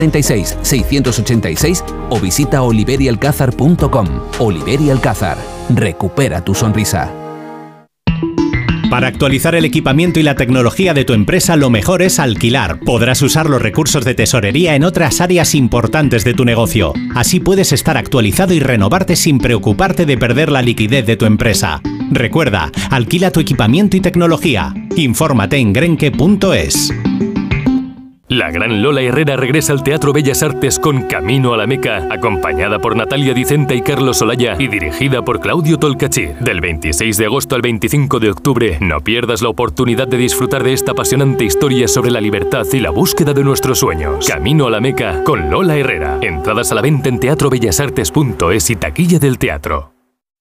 36 686 o visita oliverialcázar.com. Oliveri Alcázar. Recupera tu sonrisa. Para actualizar el equipamiento y la tecnología de tu empresa, lo mejor es alquilar. Podrás usar los recursos de tesorería en otras áreas importantes de tu negocio. Así puedes estar actualizado y renovarte sin preocuparte de perder la liquidez de tu empresa. Recuerda, alquila tu equipamiento y tecnología. Infórmate en grenke.es. La gran Lola Herrera regresa al Teatro Bellas Artes con Camino a la Meca, acompañada por Natalia Dicenta y Carlos Olaya y dirigida por Claudio Tolcachir. Del 26 de agosto al 25 de octubre, no pierdas la oportunidad de disfrutar de esta apasionante historia sobre la libertad y la búsqueda de nuestros sueños. Camino a la Meca con Lola Herrera. Entradas a la venta en teatrobellasartes.es y taquilla del teatro.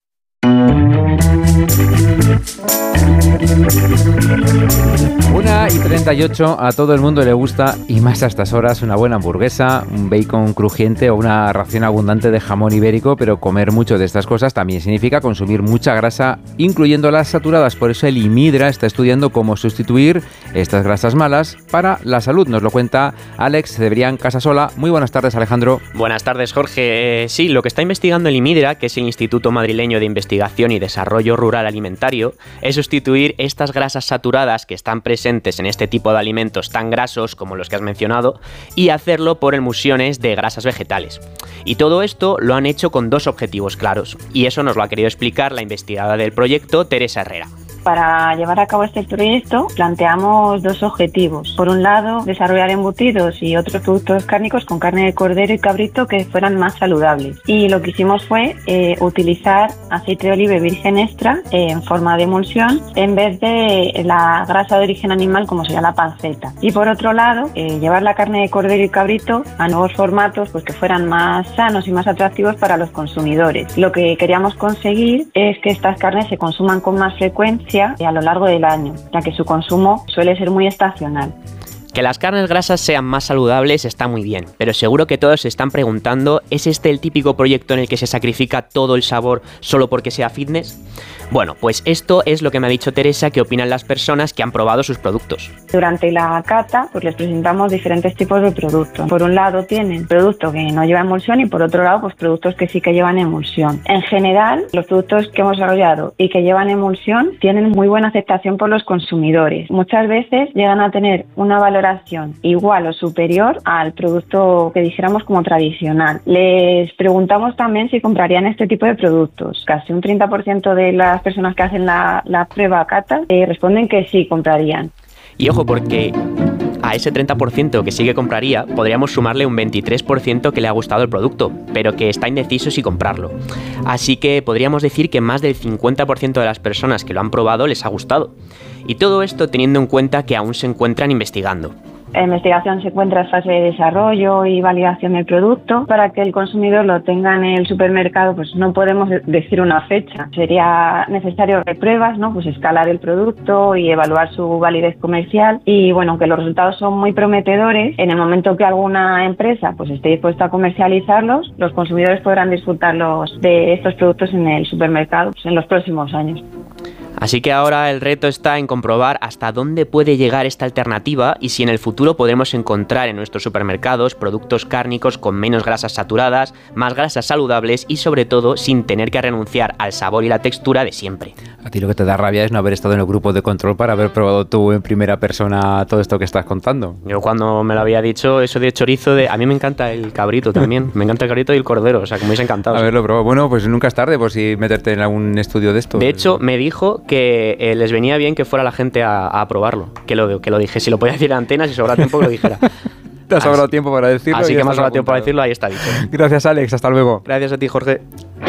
1:38, a todo el mundo le gusta, y más a estas horas, una buena hamburguesa, un bacon crujiente o una ración abundante de jamón ibérico, pero comer mucho de estas cosas también significa consumir mucha grasa, incluyendo las saturadas. Por eso el IMIDRA está estudiando cómo sustituir estas grasas malas para la salud. Nos lo cuenta Alex Cebrián Casasola. Muy buenas tardes, Alejandro. Buenas tardes, Jorge. Sí, lo que está investigando el IMIDRA, que es el Instituto Madrileño de Investigación y Desarrollo Rural Alimentario, es sustituir estas grasas saturadas que están presentes en este tipo de alimentos tan grasos como los que has mencionado y hacerlo por emulsiones de grasas vegetales. Y todo esto lo han hecho con dos objetivos claros, y eso nos lo ha querido explicar la investigadora del proyecto, Teresa Herrera. Para llevar a cabo este proyecto planteamos dos objetivos. Por un lado, desarrollar embutidos y otros productos cárnicos con carne de cordero y cabrito que fueran más saludables. Y lo que hicimos fue utilizar aceite de oliva virgen extra en forma de emulsión en vez de la grasa de origen animal como sería la panceta. Y por otro lado, llevar la carne de cordero y cabrito a nuevos formatos pues que fueran más sanos y más atractivos para los consumidores. Lo que queríamos conseguir es que estas carnes se consuman con más frecuencia a lo largo del año, ya que su consumo suele ser muy estacional. Que las carnes grasas sean más saludables está muy bien, pero seguro que todos se están preguntando, ¿es este el típico proyecto en el que se sacrifica todo el sabor solo porque sea fitness? Bueno, pues esto es lo que me ha dicho Teresa que opinan las personas que han probado sus productos. Durante la cata, pues les presentamos diferentes tipos de productos. Por un lado tienen productos que no llevan emulsión y por otro lado, pues productos que sí que llevan emulsión. En general, los productos que hemos desarrollado y que llevan emulsión tienen muy buena aceptación por los consumidores. Muchas veces llegan a tener una valoración igual o superior al producto que dijéramos como tradicional. Les preguntamos también si comprarían este tipo de productos. Casi un 30% de las personas que hacen la prueba cata responden que sí comprarían. Y ojo, porque a ese 30% que sí que compraría, podríamos sumarle un 23% que le ha gustado el producto, pero que está indeciso si comprarlo. Así que podríamos decir que más del 50% de las personas que lo han probado les ha gustado. Y todo esto teniendo en cuenta que aún se encuentran investigando. La investigación se encuentra en fase de desarrollo y validación del producto. Para que el consumidor lo tenga en el supermercado, pues no podemos decir una fecha. Sería necesario repruebas, ¿no? Pues escalar el producto y evaluar su validez comercial. Y bueno, aunque los resultados son muy prometedores, en el momento que alguna empresa pues esté dispuesta a comercializarlos, los consumidores podrán disfrutarlos de estos productos en el supermercado pues en los próximos años. Así que ahora el reto está en comprobar hasta dónde puede llegar esta alternativa y si en el futuro podremos encontrar en nuestros supermercados productos cárnicos con menos grasas saturadas, más grasas saludables y sobre todo sin tener que renunciar al sabor y la textura de siempre. A ti lo que te da rabia es no haber estado en el grupo de control para haber probado tú en primera persona todo esto que estás contando. Yo cuando me lo había dicho, eso de chorizo, a mí me encanta el cabrito también, me encanta el cabrito y el cordero, o sea que me hubiese encantado. Haberlo probado. Bueno, pues nunca es tarde por si meterte en algún estudio de esto. De hecho, me dijo que les venía bien que fuera la gente a probarlo, que lo dije, si lo podía decir en antena, si sobra tiempo que lo dijera. Te ha sobrado tiempo para decirlo. Así que me ha sobrado tiempo para decirlo, ahí está dicho. Gracias, Alex, hasta luego. Gracias a ti, Jorge.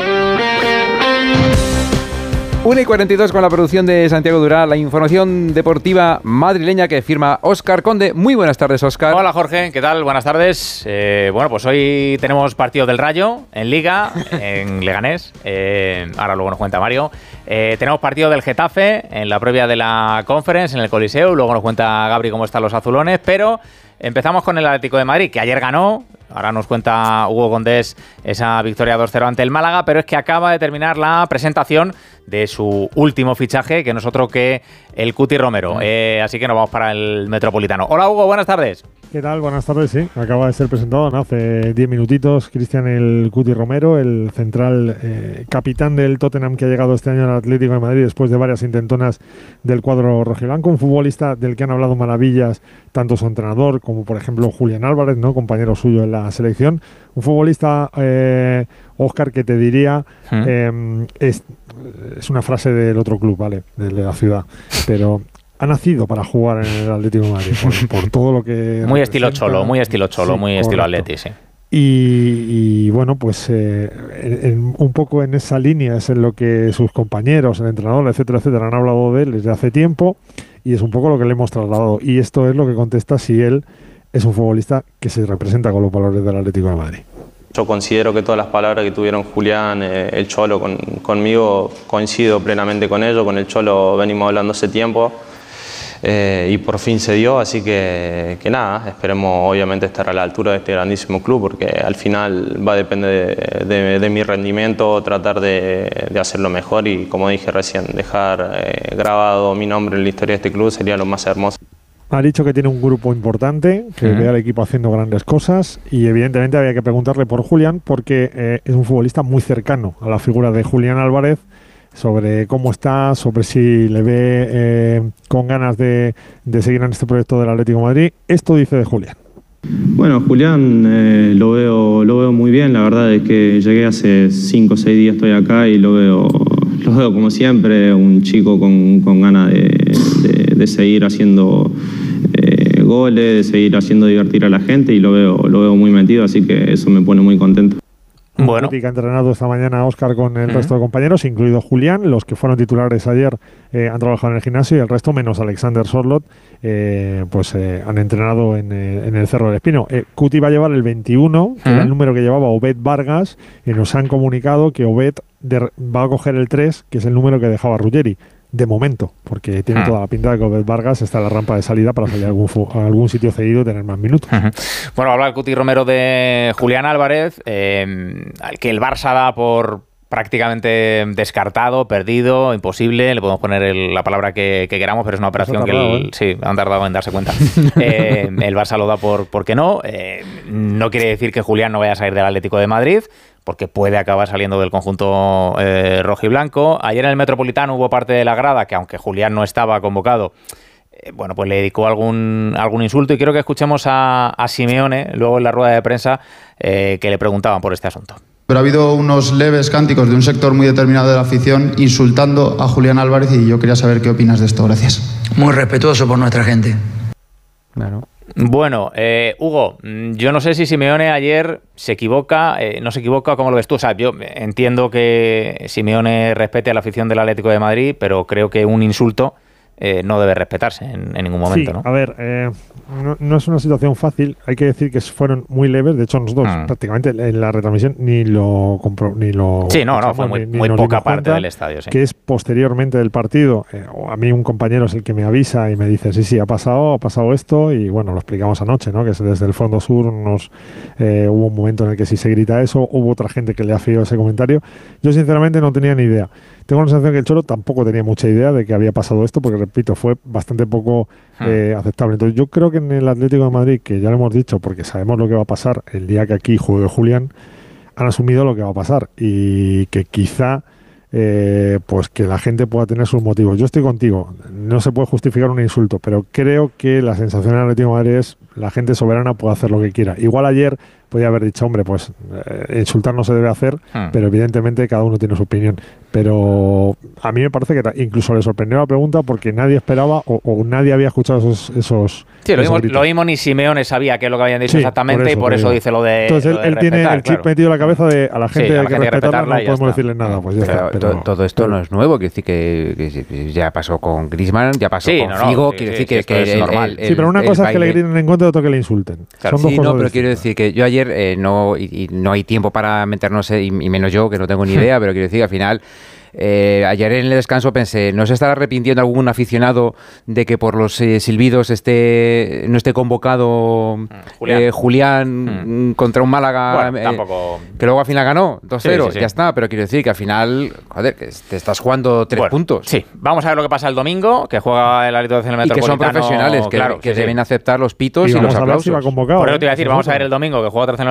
1:42 con la producción de Santiago Durá, la información deportiva madrileña que firma Óscar Conde. Muy buenas tardes, Óscar. Hola, Jorge, ¿qué tal? Buenas tardes. Bueno, pues hoy tenemos partido del Rayo en Liga, en Leganés. Ahora luego nos cuenta Mario. Tenemos partido del Getafe en la previa de la Conference, en el Coliseo. Luego nos cuenta Gabri cómo están los azulones, pero empezamos con el Atlético de Madrid, que ayer ganó. Ahora nos cuenta Hugo Condés esa victoria 2-0 ante el Málaga, pero es que acaba de terminar la presentación de su último fichaje, que no es otro que el Cuti Romero. Así que nos vamos para el Metropolitano. Hola, Hugo, buenas tardes. ¿Qué tal? Buenas tardes, sí. Acaba de ser presentado hace 10 minutitos Cristian el Cuti Romero, el central capitán del Tottenham que ha llegado este año al Atlético de Madrid después de varias intentonas del cuadro rojiblanco. Un futbolista del que han hablado maravillas tanto su entrenador como, por ejemplo, Julián Álvarez, ¿no? Compañero suyo en la selección. Un futbolista, Óscar, que te diría, es una frase del otro club, ¿vale? De la ciudad, pero... ha nacido para jugar en el Atlético de Madrid por todo lo que... Muy estilo Cholo, muy estilo correcto. Atleti, sí. Y bueno, pues un poco en esa línea es en lo que sus compañeros, el entrenador, etcétera, etcétera, han hablado de él desde hace tiempo y es un poco lo que le hemos trasladado. Y esto es lo que contesta si él es un futbolista que se representa con los valores del Atlético de Madrid. Yo considero que todas las palabras que tuvieron Julián, el Cholo conmigo, coincido plenamente con ello. Con el Cholo venimos hablando hace tiempo. Y por fin se dio, así que nada, esperemos obviamente estar a la altura de este grandísimo club, porque al final va a depender de mi rendimiento, tratar de hacerlo mejor y, como dije recién, dejar grabado mi nombre en la historia de este club sería lo más hermoso. Ha dicho que tiene un grupo importante, que ve al equipo haciendo grandes cosas y evidentemente había que preguntarle por Julián porque es un futbolista muy cercano a la figura de Julián Álvarez, sobre cómo está, sobre si le ve con ganas de seguir en este proyecto del Atlético de Madrid. Esto dice de Julián. Bueno, Julián lo veo muy bien. La verdad es que llegué hace 5 o 6 días, estoy acá y lo veo como siempre, un chico con ganas de seguir haciendo goles, de seguir haciendo divertir a la gente y lo veo muy metido, así que eso me pone muy contento. Bueno. Que ha entrenado esta mañana Óscar con el resto de compañeros, incluido Julián. Los que fueron titulares ayer han trabajado en el gimnasio y el resto, menos Alexander Sorloth, han entrenado en el Cerro del Espino. Cuti va a llevar el 21, que era el número que llevaba Obed Vargas, y nos han comunicado que Obed va a coger el 3, que es el número que dejaba Ruggeri. De momento, porque tiene toda la pinta de que Obed Vargas está en la rampa de salida para salir a algún sitio cedido y tener más minutos. Bueno, habla el Cuti Romero de Julián Álvarez, al que el Barça da por prácticamente descartado, perdido, imposible. Le podemos poner la palabra que queramos, pero es una operación sí, han tardado en darse cuenta. El Barça lo da por que no. No quiere decir que Julián no vaya a salir del Atlético de Madrid, porque puede acabar saliendo del conjunto rojiblanco. Ayer en el Metropolitano hubo parte de la grada que, aunque Julián no estaba convocado, pues le dedicó algún insulto, y quiero que escuchemos a Simeone luego en la rueda de prensa que le preguntaban por este asunto. Pero ha habido unos leves cánticos de un sector muy determinado de la afición insultando a Julián Álvarez y yo quería saber qué opinas de esto. Gracias. Muy respetuoso por nuestra gente. Claro. Bueno, Hugo, yo no sé si Simeone ayer se equivoca, no se equivoca, ¿cómo lo ves tú? O sea, yo entiendo que Simeone respete a la afición del Atlético de Madrid, pero creo que un insulto no debe respetarse en ningún momento, sí, ¿no? A ver, no es una situación fácil. Hay que decir que fueron muy leves. De hecho, nosotros prácticamente en la retransmisión ni lo Sí, no, fue muy poca parte del estadio. Sí. Que es posteriormente del partido. A mí un compañero es el que me avisa y me dice, sí, ha pasado esto, y bueno, lo explicamos anoche, ¿no? Que desde el Fondo Sur hubo un momento en el que sí se grita eso, hubo otra gente que le afeó ese comentario. Yo sinceramente no tenía ni idea. Tengo la sensación que el Cholo tampoco tenía mucha idea de que había pasado esto, porque repito, fue bastante poco aceptable. Entonces yo creo que en el Atlético de Madrid, que ya lo hemos dicho, porque sabemos lo que va a pasar el día que aquí juegue Julián, han asumido lo que va a pasar y que quizá pues que la gente pueda tener sus motivos. Yo estoy contigo, no se puede justificar un insulto, pero creo que la sensación del Atlético de Madrid es la gente soberana puede hacer lo que quiera. Igual ayer podía haber dicho, hombre, pues insultar no se debe hacer, pero evidentemente cada uno tiene su opinión. Pero a mí me parece que incluso le sorprendió la pregunta porque nadie esperaba o nadie había escuchado esos Sí, lo mismo ni Simeone sabía qué es lo que habían dicho exactamente, y por eso dice lo de Entonces él tiene el chip metido en la cabeza de a la gente hay que respetarla, no podemos decirle nada. Pues ya está, pero todo esto no es nuevo, quiere decir que ya pasó con Griezmann, ya pasó con Figo, quiere decir que es normal. Sí, pero una cosa es que le griten en contra y otra que le insulten. Claro, son dos cosas pero quiero decir que yo ayer no hay tiempo para meternos, y menos yo, que no tengo ni idea, pero quiero decir que al final Ayer en el descanso pensé, ¿no se estará arrepintiendo algún aficionado de que por los silbidos no esté convocado Julián contra un Málaga? Bueno, tampoco... Que luego al final ganó 2-0, sí. ya está, pero quiero decir que al final, joder, que te estás jugando 3 puntos. Sí, vamos a ver lo que pasa el domingo, que juega el Atlético del Metropolitano. Y que son profesionales, que deben aceptar los pitos y los aplausos. Si va convocado, por eso te iba a decir, vamos a ver el domingo, que juega otra vez